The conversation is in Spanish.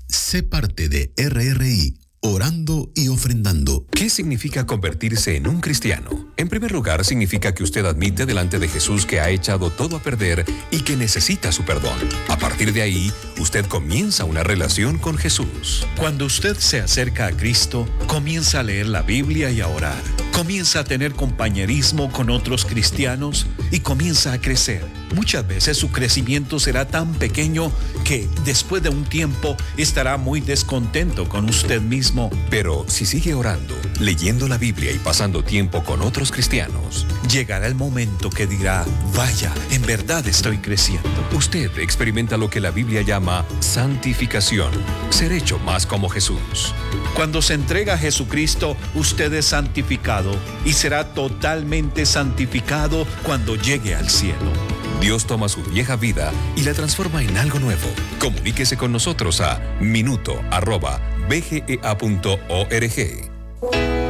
Sé parte de RRI, orando y ofrendando. ¿Qué significa convertirse en un cristiano? En primer lugar, significa que usted admite delante de Jesús que ha echado todo a perder y que necesita su perdón. A partir de ahí, usted comienza una relación con Jesús. Cuando usted se acerca a Cristo, comienza a leer la Biblia y a orar. Comienza a tener compañerismo con otros cristianos y comienza a crecer. Muchas veces su crecimiento será tan pequeño que después de un tiempo estará muy descontento con usted mismo. Pero si sigue orando, leyendo la Biblia y pasando tiempo con otros cristianos, llegará el momento que dirá, vaya, en verdad estoy creciendo. Usted experimenta lo que la Biblia llama santificación, ser hecho más como Jesús. Cuando se entrega a Jesucristo, usted es santificado y será totalmente santificado cuando llegue al cielo. Dios toma su vieja vida y la transforma en algo nuevo. Comuníquese con nosotros a minuto@bgea.org.